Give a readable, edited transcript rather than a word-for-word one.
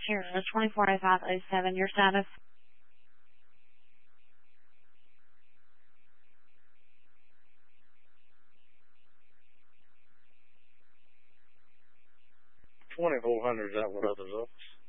Sierra 240507, your status? $2,400 is that what others office?